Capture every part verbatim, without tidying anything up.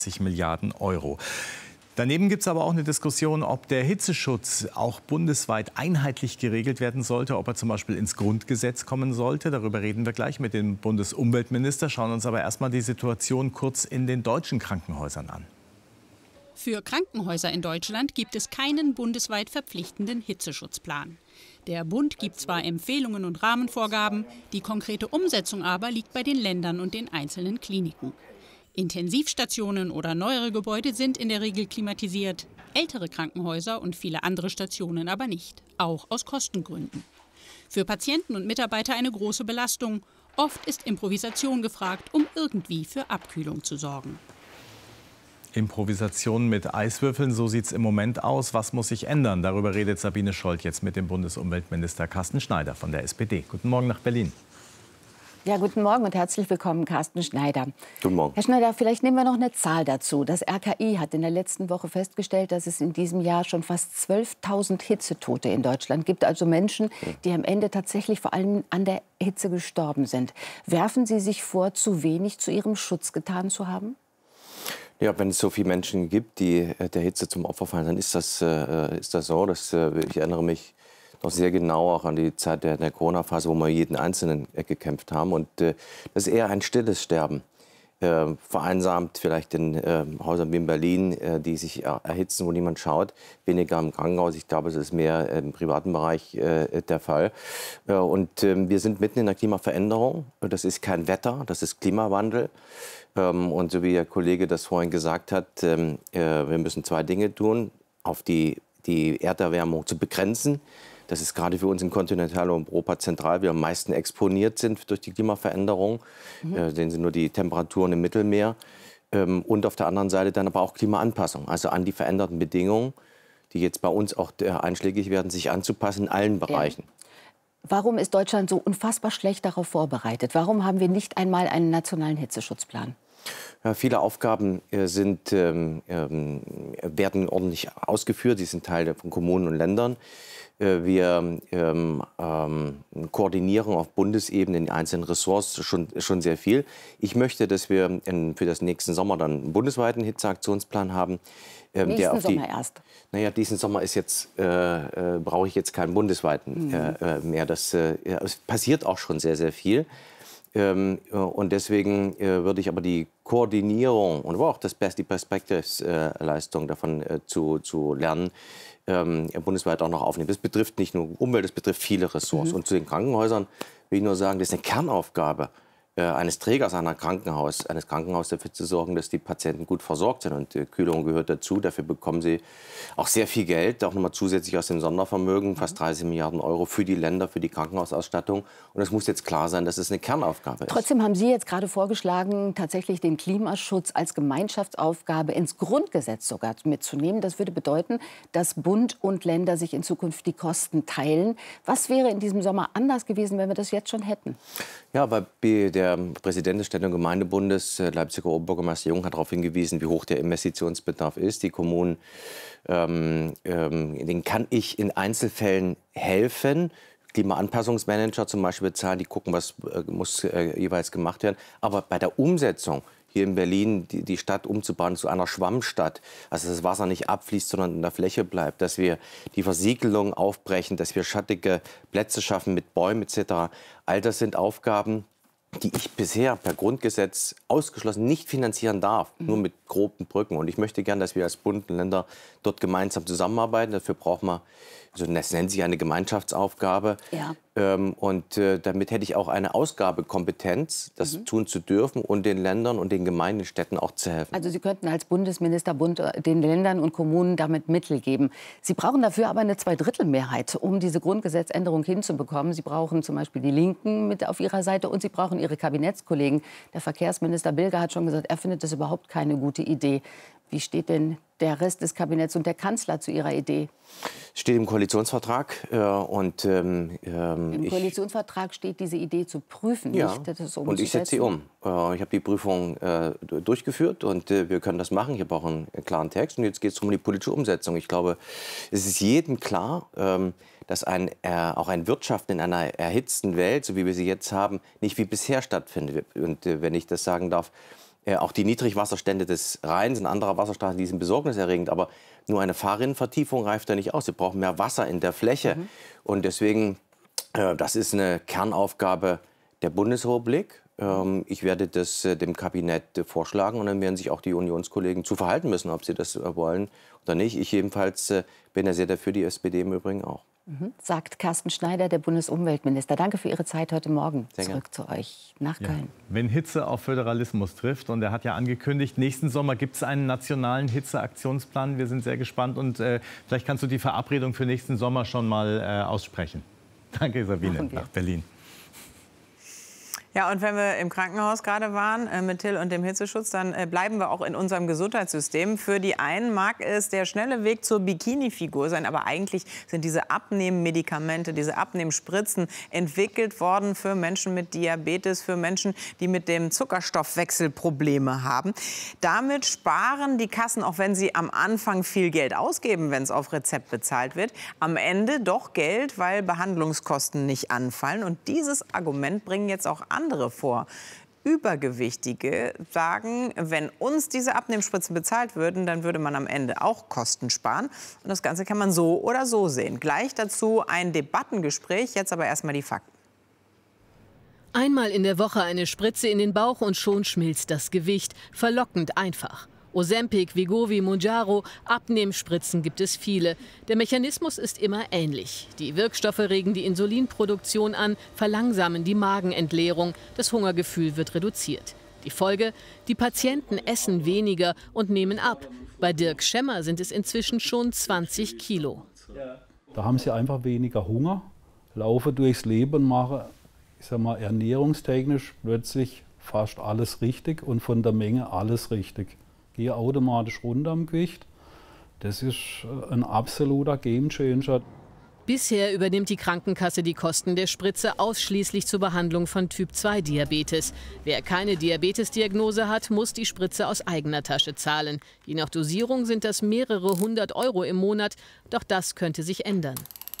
Milliarden Euro. Daneben gibt es aber auch eine Diskussion, ob der Hitzeschutz auch bundesweit einheitlich geregelt werden sollte, ob er zum Beispiel ins Grundgesetz kommen sollte. Darüber reden wir gleich mit dem Bundesumweltminister, schauen uns aber erst mal die Situation kurz in den deutschen Krankenhäusern an. Für Krankenhäuser in Deutschland gibt es keinen bundesweit verpflichtenden Hitzeschutzplan. Der Bund gibt zwar Empfehlungen und Rahmenvorgaben, die konkrete Umsetzung aber liegt bei den Ländern und den einzelnen Kliniken. Intensivstationen oder neuere Gebäude sind in der Regel klimatisiert, ältere Krankenhäuser und viele andere Stationen aber nicht, auch aus Kostengründen. Für Patienten und Mitarbeiter eine große Belastung. Oft ist Improvisation gefragt, um irgendwie für Abkühlung zu sorgen. Improvisation mit Eiswürfeln, so sieht es im Moment aus. Was muss sich ändern? Darüber redet Sabine Scholz jetzt mit dem Bundesumweltminister Carsten Schneider von der S P D. Guten Morgen nach Berlin. Ja, guten Morgen und herzlich willkommen, Carsten Schneider. Guten Morgen. Herr Schneider, vielleicht nehmen wir noch eine Zahl dazu. Das R K I hat in der letzten Woche festgestellt, dass es in diesem Jahr schon fast zwölftausend Hitzetote in Deutschland gibt. Also Menschen, die am Ende tatsächlich vor allem an der Hitze gestorben sind. Werfen Sie sich vor, zu wenig zu Ihrem Schutz getan zu haben? Ja, wenn es so viele Menschen gibt, die der Hitze zum Opfer fallen, dann ist das, äh, ist das so. Das, äh, ich erinnere mich noch sehr genau auch an die Zeit der, der Corona-Phase, wo wir jeden Einzelnen äh, gekämpft haben. Und äh, das ist eher ein stilles Sterben. Äh, vereinsamt vielleicht in äh, Häusern wie in Berlin, äh, die sich er erhitzen, wo niemand schaut. Weniger im Krankenhaus. Ich glaube, es ist mehr im privaten Bereich äh, der Fall. Äh, und äh, wir sind mitten in der Klimaveränderung. Das ist kein Wetter, das ist Klimawandel. Ähm, und so wie der Kollege das vorhin gesagt hat, ähm, äh, wir müssen zwei Dinge tun, auf die, die Erderwärmung zu begrenzen. Das ist gerade für uns in Kontinentaleuropa zentral. Wir am meisten exponiert sind durch die Klimaveränderung. Mhm. Äh, sehen Sie nur die Temperaturen im Mittelmeer. Ähm, und auf der anderen Seite dann aber auch Klimaanpassung, also an die veränderten Bedingungen, die jetzt bei uns auch äh, einschlägig werden, sich anzupassen in allen Bereichen. Ja. Warum ist Deutschland so unfassbar schlecht darauf vorbereitet? Warum haben wir nicht einmal einen nationalen Hitzeschutzplan? Ja, viele Aufgaben äh, sind, ähm, ähm, werden ordentlich ausgeführt. Sie sind Teil von Kommunen und Ländern. Äh, wir ähm, ähm, koordinieren auf Bundesebene in den einzelnen Ressorts schon, schon sehr viel. Ich möchte, dass wir in, für das nächsten Sommer dann einen bundesweiten Hitzeaktionsplan haben. Ähm, Nächsten der auf Sommer die, erst? Naja, diesen Sommer ist jetzt, äh, äh, brauche ich jetzt keinen bundesweiten mhm. äh, mehr. Das, äh, ja, es passiert auch schon sehr, sehr viel. Ähm, und deswegen äh, würde ich aber die Koordinierung und aber auch das Best, die Perspectives-Leistung äh, davon äh, zu, zu lernen, ähm, bundesweit auch noch aufnehmen. Das betrifft nicht nur Umwelt, das betrifft viele Ressorts. Mhm. Und zu den Krankenhäusern will ich nur sagen, das ist eine Kernaufgabe äh, eines Trägers einer Krankenhaus, eines Krankenhauses dafür zu sorgen, dass die Patienten gut versorgt sind. Und äh, Kühlung gehört dazu. Dafür bekommen sie auch sehr viel Geld, auch nochmal zusätzlich aus dem Sondervermögen, fast dreißig Milliarden Euro für die Länder, für die Krankenhausausstattung. Und es muss jetzt klar sein, dass es eine Kernaufgabe ist. Trotzdem haben Sie jetzt gerade vorgeschlagen, tatsächlich den Klimaschutz als Gemeinschaftsaufgabe ins Grundgesetz sogar mitzunehmen. Das würde bedeuten, dass Bund und Länder sich in Zukunft die Kosten teilen. Was wäre in diesem Sommer anders gewesen, wenn wir das jetzt schon hätten? Ja, weil der Präsident des Städte- und Gemeindebundes, Leipziger Oberbürgermeister Jung, hat darauf hingewiesen, wie hoch der Investitionsbedarf ist. Die Kommunen, ähm, ähm, denen kann ich in Einzelfällen helfen. Klimaanpassungsmanager zum Beispiel bezahlen, die gucken, was äh, muss äh, jeweils gemacht werden. Aber bei der Umsetzung hier in Berlin die, die Stadt umzubauen zu einer Schwammstadt, also dass das Wasser nicht abfließt, sondern in der Fläche bleibt, dass wir die Versiegelung aufbrechen, dass wir schattige Plätze schaffen mit Bäumen et cetera. All das sind Aufgaben, die ich bisher per Grundgesetz ausgeschlossen nicht finanzieren darf, mhm. nur mit groben Brücken. Und ich möchte gern, dass wir als Bund und Länder dort gemeinsam zusammenarbeiten. Dafür braucht man, also das nennt sich eine Gemeinschaftsaufgabe. Ja. Ähm, und äh, damit hätte ich auch eine Ausgabekompetenz, das mhm. tun zu dürfen und den Ländern und den Gemeinden, Städten auch zu helfen. Also Sie könnten als Bundesminister Bund den Ländern und Kommunen damit Mittel geben. Sie brauchen dafür aber eine Zweidrittelmehrheit, um diese Grundgesetzänderung hinzubekommen. Sie brauchen zum Beispiel die Linken mit auf Ihrer Seite und Sie brauchen Ihre Kabinettskollegen. Der Verkehrsminister Bilger hat schon gesagt, er findet das überhaupt keine gute Idee. Wie steht denn der Rest des Kabinetts und der Kanzler zu Ihrer Idee? Steht im Koalitionsvertrag. Äh, und, ähm, Im ich, Koalitionsvertrag steht diese Idee zu prüfen, ja, nicht das und ich setze sie um. Äh, ich habe die Prüfung äh, durchgeführt und äh, wir können das machen. Ich habe auch einen, einen klaren Text und jetzt geht es um die politische Umsetzung. Ich glaube, es ist jedem klar, ähm, dass ein, äh, auch ein Wirtschaften in einer erhitzten Welt, so wie wir sie jetzt haben, nicht wie bisher stattfindet. Und äh, wenn ich das sagen darf, Äh, auch die Niedrigwasserstände des Rheins und anderer Wasserstraßen, die sind besorgniserregend. Aber nur eine Fahrrinnenvertiefung reicht da nicht aus. Wir brauchen mehr Wasser in der Fläche. Mhm. Und deswegen, äh, das ist eine Kernaufgabe der Bundesrepublik. Ähm, ich werde das äh, dem Kabinett äh, vorschlagen. Und dann werden sich auch die Unionskollegen zu verhalten müssen, ob sie das äh, wollen oder nicht. Ich jedenfalls äh, bin ja sehr dafür, die S P D im Übrigen auch. Mhm. Sagt Carsten Schneider, der Bundesumweltminister. Danke für Ihre Zeit heute Morgen. Sehr Zurück gerne. Zu euch nach Köln. Ja. Wenn Hitze auf Föderalismus trifft, und er hat ja angekündigt, nächsten Sommer gibt es einen nationalen Hitzeaktionsplan. Wir sind sehr gespannt und äh, vielleicht kannst du die Verabredung für nächsten Sommer schon mal äh, aussprechen. Danke, Sabine, nach Berlin. Ja, und wenn wir im Krankenhaus gerade waren äh, mit Till und dem Hitzeschutz, dann äh, bleiben wir auch in unserem Gesundheitssystem. Für die einen mag es der schnelle Weg zur Bikini-Figur sein, aber eigentlich sind diese Abnehmmedikamente, diese Abnehmspritzen entwickelt worden für Menschen mit Diabetes, für Menschen, die mit dem Zuckerstoffwechsel Probleme haben. Damit sparen die Kassen, auch wenn sie am Anfang viel Geld ausgeben, wenn es auf Rezept bezahlt wird, am Ende doch Geld, weil Behandlungskosten nicht anfallen. Und dieses Argument bringen jetzt auch andere andere vor. Übergewichtige sagen, wenn uns diese Abnehmspritzen bezahlt würden, dann würde man am Ende auch Kosten sparen. Und das Ganze kann man so oder so sehen. Gleich dazu ein Debattengespräch, jetzt aber erstmal die Fakten. Einmal in der Woche eine Spritze in den Bauch und schon schmilzt das Gewicht. Verlockend einfach. Ozempic, Wegovy, Mounjaro, Abnehmspritzen gibt es viele. Der Mechanismus ist immer ähnlich. Die Wirkstoffe regen die Insulinproduktion an, verlangsamen die Magenentleerung. Das Hungergefühl wird reduziert. Die Folge? Die Patienten essen weniger und nehmen ab. Bei Dirk Schemmer sind es inzwischen schon zwanzig Kilo. Da haben sie einfach weniger Hunger, laufen durchs Leben und machen, ich sag mal, ernährungstechnisch plötzlich fast alles richtig und von der Menge alles richtig. Gehe automatisch runter am Gewicht. Das ist ein absoluter Gamechanger. Bisher übernimmt die Krankenkasse die Kosten der Spritze ausschließlich zur Behandlung von Typ zwei Diabetes. Wer keine Diabetesdiagnose hat, muss die Spritze aus eigener Tasche zahlen. Je nach Dosierung sind das mehrere hundert Euro im Monat. Doch das könnte sich ändern.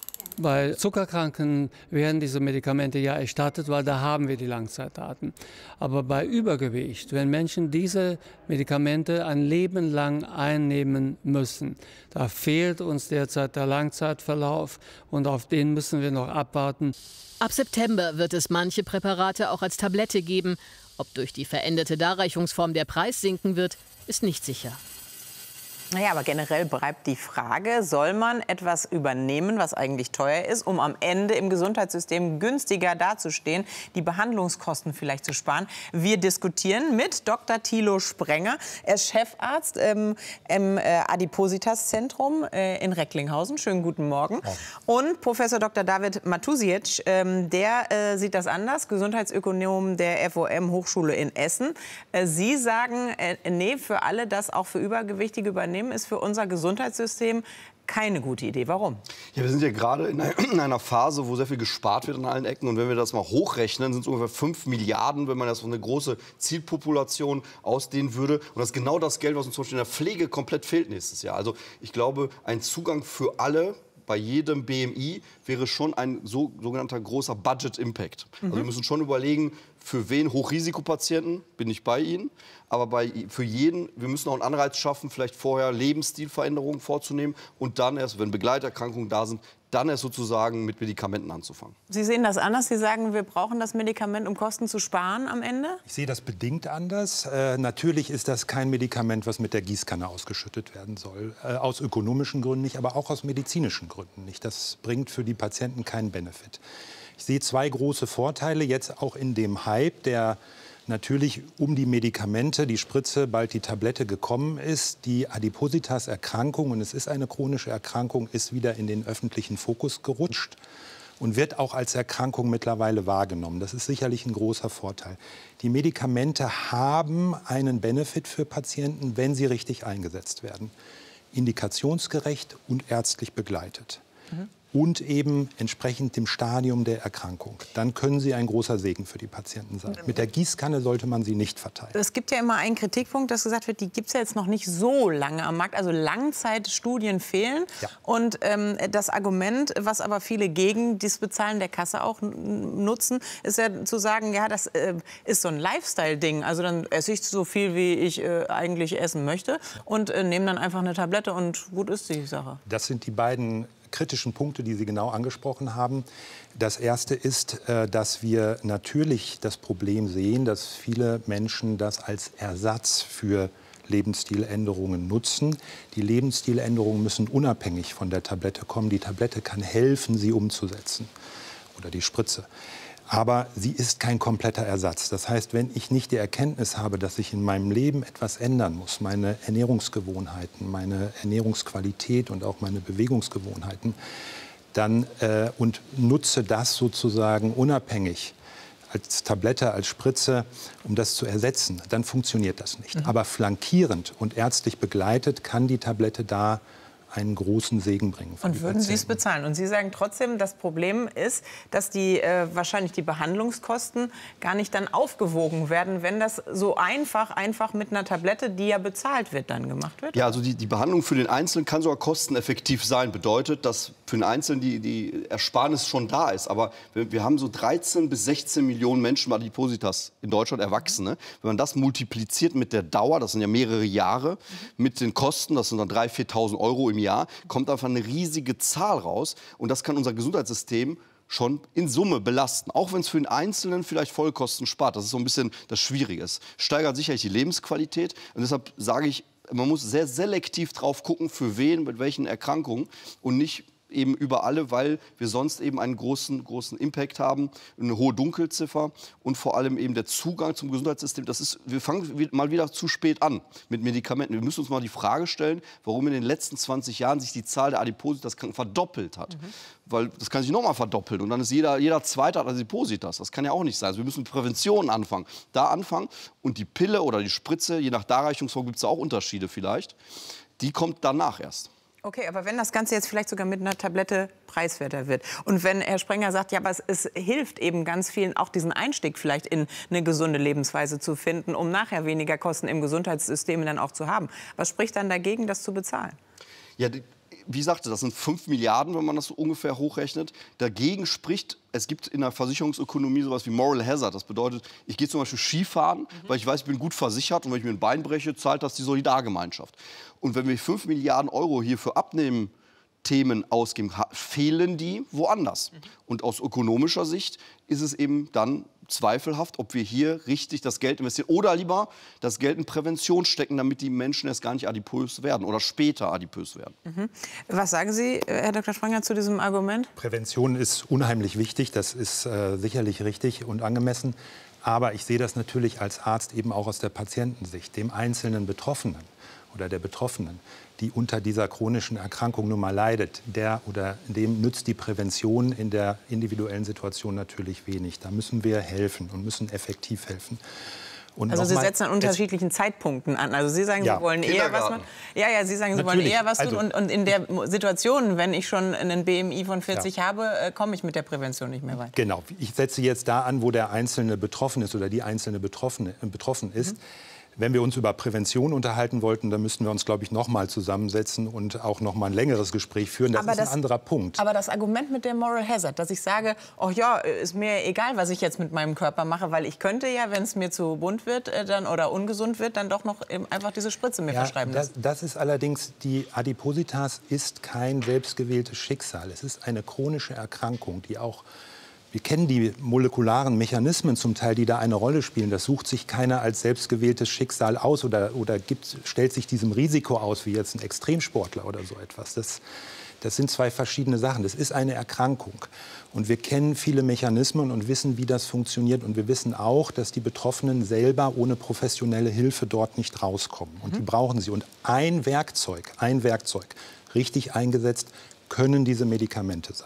Bei Zuckerkranken werden diese Medikamente ja erstattet, weil da haben wir die Langzeitdaten. Aber bei Übergewicht, wenn Menschen diese Medikamente ein Leben lang einnehmen müssen, da fehlt uns derzeit der Langzeitverlauf und auf den müssen wir noch abwarten. Ab September wird es manche Präparate auch als Tablette geben. Ob durch die veränderte Darreichungsform der Preis sinken wird, ist nicht sicher. Naja, aber generell bleibt die Frage, soll man etwas übernehmen, was eigentlich teuer ist, um am Ende im Gesundheitssystem günstiger dazustehen, die Behandlungskosten vielleicht zu sparen? Wir diskutieren mit Doktor Thilo Sprenger. Er ist Chefarzt ähm, im äh, Adipositas-Zentrum äh, in Recklinghausen. Schönen guten Morgen. Ja. Und Professor Doktor David Matusic, ähm, der äh, sieht das anders, Gesundheitsökonom der F O M-Hochschule in Essen. Äh, Sie sagen, äh, nee, für alle, das auch für Übergewichtige übernehmen, ist für unser Gesundheitssystem keine gute Idee. Warum? Ja, wir sind ja gerade in einer Phase, wo sehr viel gespart wird an allen Ecken. Und wenn wir das mal hochrechnen, sind es ungefähr fünf Milliarden, wenn man das auf eine große Zielpopulation ausdehnen würde. Und das ist genau das Geld, was uns zum Beispiel in der Pflege komplett fehlt nächstes Jahr. Also ich glaube, ein Zugang für alle bei jedem B M I wäre schon ein so, sogenannter großer Budget-Impact. Mhm. Also wir müssen schon überlegen, für wen Hochrisikopatienten bin ich bei Ihnen. Aber bei, für jeden, wir müssen auch einen Anreiz schaffen, vielleicht vorher Lebensstilveränderungen vorzunehmen und dann erst, wenn Begleiterkrankungen da sind, dann erst sozusagen mit Medikamenten anzufangen. Sie sehen das anders. Sie sagen, wir brauchen das Medikament, um Kosten zu sparen am Ende? Ich sehe das bedingt anders. Äh, natürlich ist das kein Medikament, was mit der Gießkanne ausgeschüttet werden soll. Äh, aus ökonomischen Gründen nicht, aber auch aus medizinischen Gründen nicht. Das bringt für die Patienten keinen Benefit. Ich sehe zwei große Vorteile jetzt auch in dem Hype, der natürlich um die Medikamente, die Spritze, bald die Tablette gekommen ist. Die Adipositas-Erkrankung, und es ist eine chronische Erkrankung, ist wieder in den öffentlichen Fokus gerutscht und wird auch als Erkrankung mittlerweile wahrgenommen. Das ist sicherlich ein großer Vorteil. Die Medikamente haben einen Benefit für Patienten, wenn sie richtig eingesetzt werden. Indikationsgerecht und ärztlich begleitet. Mhm. und eben entsprechend dem Stadium der Erkrankung. Dann können sie ein großer Segen für die Patienten sein. Mit der Gießkanne sollte man sie nicht verteilen. Es gibt ja immer einen Kritikpunkt, dass gesagt wird, die gibt es ja jetzt noch nicht so lange am Markt. Also Langzeitstudien fehlen. Ja. Und ähm, das Argument, was aber viele gegen das Bezahlen der Kasse auch nutzen, ist ja zu sagen, ja, das äh, ist so ein Lifestyle-Ding. Also dann esse ich so viel, wie ich äh, eigentlich essen möchte und äh, nehme dann einfach eine Tablette und gut ist die Sache. Das sind die beiden kritischen Punkte, die Sie genau angesprochen haben. Das erste ist, dass wir natürlich das Problem sehen, dass viele Menschen das als Ersatz für Lebensstiländerungen nutzen. Die Lebensstiländerungen müssen unabhängig von der Tablette kommen. Die Tablette kann helfen, sie umzusetzen oder die Spritze. Aber sie ist kein kompletter Ersatz. Das heißt, wenn ich nicht die Erkenntnis habe, dass ich in meinem Leben etwas ändern muss, meine Ernährungsgewohnheiten, meine Ernährungsqualität und auch meine Bewegungsgewohnheiten, dann äh, und nutze das sozusagen unabhängig als Tablette, als Spritze, um das zu ersetzen, dann funktioniert das nicht. Mhm. Aber flankierend und ärztlich begleitet kann die Tablette da einen großen Segen bringen. Und würden Sie es bezahlen? Und Sie sagen trotzdem, das Problem ist, dass die, äh, wahrscheinlich die Behandlungskosten gar nicht dann aufgewogen werden, wenn das so einfach, einfach mit einer Tablette, die ja bezahlt wird, dann gemacht wird? Ja, also die, die Behandlung für den Einzelnen kann sogar kosteneffektiv sein. Bedeutet, dass für den Einzelnen die, die Ersparnis schon da ist. Aber wir, wir haben so dreizehn bis sechzehn Millionen Menschen mit Adipositas in Deutschland, Erwachsene. Wenn man das multipliziert mit der Dauer, das sind ja mehrere Jahre, mit den Kosten, das sind dann dreitausend, viertausend Euro im Jahr, kommt einfach eine riesige Zahl raus. Und das kann unser Gesundheitssystem schon in Summe belasten. Auch wenn es für den Einzelnen vielleicht Vollkosten spart. Das ist so ein bisschen das Schwierige. Es steigert sicherlich die Lebensqualität. Und deshalb sage ich, man muss sehr selektiv drauf gucken, für wen, mit welchen Erkrankungen und nicht eben über alle, weil wir sonst eben einen großen, großen Impact haben, eine hohe Dunkelziffer und vor allem eben der Zugang zum Gesundheitssystem. Das ist, wir fangen mal wieder zu spät an mit Medikamenten. Wir müssen uns mal die Frage stellen, warum in den letzten zwanzig Jahren sich die Zahl der Adipositas verdoppelt hat. Mhm. Weil das kann sich noch mal verdoppeln und dann ist jeder, jeder Zweite hat Adipositas. Das kann ja auch nicht sein. Also wir müssen mit Prävention anfangen. Da anfangen und die Pille oder die Spritze, je nach Darreichungsform gibt es auch Unterschiede vielleicht, die kommt danach erst. Okay, aber wenn das Ganze jetzt vielleicht sogar mit einer Tablette preiswerter wird und wenn Herr Sprenger sagt, ja, aber es, es hilft eben ganz vielen, auch diesen Einstieg vielleicht in eine gesunde Lebensweise zu finden, um nachher weniger Kosten im Gesundheitssystem dann auch zu haben. Was spricht dann dagegen, das zu bezahlen? Ja, die, wie sagte, das sind fünf Milliarden, wenn man das so ungefähr hochrechnet. Dagegen spricht, es gibt in der Versicherungsökonomie sowas wie Moral Hazard. Das bedeutet, ich gehe zum Beispiel Skifahren, mhm. weil ich weiß, ich bin gut versichert und wenn ich mir ein Bein breche, zahlt das die Solidargemeinschaft. Und wenn wir fünf Milliarden Euro hier für Abnehmen-Themen ausgeben, fehlen die woanders. Mhm. Und aus ökonomischer Sicht ist es eben dann zweifelhaft, ob wir hier richtig das Geld investieren oder lieber das Geld in Prävention stecken, damit die Menschen erst gar nicht adipös werden oder später adipös werden. Mhm. Was sagen Sie, Herr Doktor Sprenger, zu diesem Argument? Prävention ist unheimlich wichtig, das ist äh, sicherlich richtig und angemessen. Aber ich sehe das natürlich als Arzt eben auch aus der Patientensicht, dem einzelnen Betroffenen oder der Betroffenen, die unter dieser chronischen Erkrankung nun mal leidet, der oder dem nützt die Prävention in der individuellen Situation natürlich wenig. Da müssen wir helfen und müssen effektiv helfen. Und also Sie mal, setzen an unterschiedlichen Zeitpunkten an. Also Sie sagen, ja, Sie wollen eher was machen. Ja, ja, Sie sagen, Sie wollen eher was tun. Also, und, und in der Situation, wenn ich schon einen B M I von vierzig ja. habe, äh, komme ich mit der Prävention nicht mehr weiter. Genau. Ich setze jetzt da an, wo der Einzelne betroffen ist oder die Einzelne Betroffene, äh, betroffen ist. Mhm. Wenn wir uns über Prävention unterhalten wollten, dann müssten wir uns, glaube ich, noch mal zusammensetzen und auch noch mal ein längeres Gespräch führen. Das aber ist das, ein anderer Punkt. Aber das Argument mit dem Moral Hazard, dass ich sage, oh ja, ist mir egal, was ich jetzt mit meinem Körper mache, weil ich könnte ja, wenn es mir zu bunt wird äh, dann, oder ungesund wird, dann doch noch einfach diese Spritze mir ja, verschreiben lassen. Das, das ist allerdings, die Adipositas ist kein selbstgewähltes Schicksal. Es ist eine chronische Erkrankung, die auch wir kennen die molekularen Mechanismen zum Teil, die da eine Rolle spielen. Das sucht sich keiner als selbstgewähltes Schicksal aus oder, oder gibt, stellt sich diesem Risiko aus, wie jetzt ein Extremsportler oder so etwas. Das, das sind zwei verschiedene Sachen. Das ist eine Erkrankung. Und wir kennen viele Mechanismen und wissen, wie das funktioniert. Und wir wissen auch, dass die Betroffenen selber ohne professionelle Hilfe dort nicht rauskommen. Und die brauchen sie. Und ein Werkzeug, ein Werkzeug, richtig eingesetzt, können diese Medikamente sein.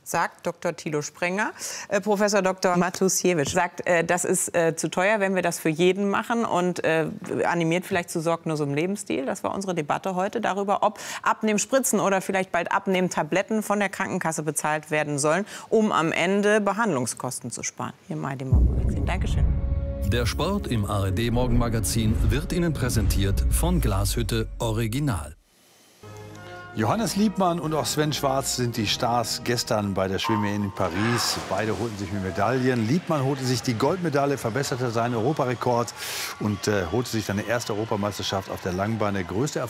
sagt Doktor Thilo Sprenger. Äh, Professor Doktor Matusiewicz sagt, äh, das ist äh, zu teuer, wenn wir das für jeden machen und äh, animiert vielleicht zu sorglosem Lebensstil. Das war unsere Debatte heute darüber, ob Abnehmspritzen oder vielleicht bald Abnehmtabletten von der Krankenkasse bezahlt werden sollen, um am Ende Behandlungskosten zu sparen. Hier mal die Morgenmagazin. Dankeschön. Der Sport im A R D-Morgenmagazin wird Ihnen präsentiert von Glashütte Original. Johannes Liebmann und auch Sven Schwarz sind die Stars gestern bei der Schwimm-E M in Paris. Beide holten sich Medaillen. Liebmann holte sich die Goldmedaille, verbesserte seinen Europarekord und äh, holte sich seine erste Europameisterschaft auf der Langbahn. Der größte Erfolg